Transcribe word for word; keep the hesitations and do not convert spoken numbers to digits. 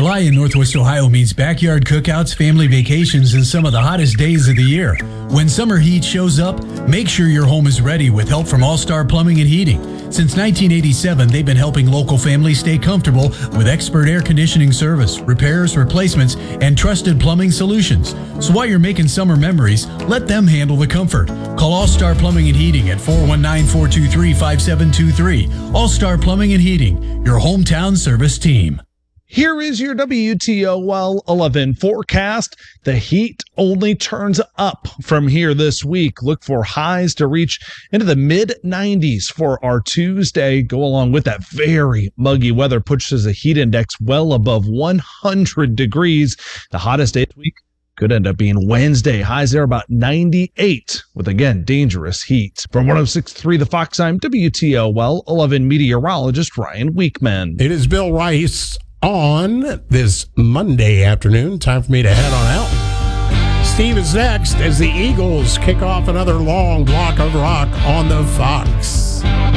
July in Northwest Ohio means backyard cookouts, family vacations, and some of the hottest days of the year. When summer heat shows up, make sure your home is ready with help from All Star Plumbing and Heating. Since nineteen eighty-seven, they've been helping local families stay comfortable with expert air conditioning service, repairs, replacements, and trusted plumbing solutions. So while you're making summer memories, let them handle the comfort. Call All Star Plumbing and Heating at four one nine, four two three, five seven two three. All Star Plumbing and Heating, your hometown service team. Here is your W T O L eleven forecast. The heat only turns up from here this week. Look for highs to reach into the mid nineties for our Tuesday. Go along with that very muggy weather, pushes the heat index well above one hundred degrees. The hottest day of the week could end up being Wednesday. Highs there about ninety-eight with, again, dangerous heat. From one oh six point three The Fox, I'm W T O L eleven meteorologist Ryan Weekman. It is Bill Rice on this Monday afternoon. Time for me to head on out. Steve is next as the Eagles kick off another long block of rock on the Fox.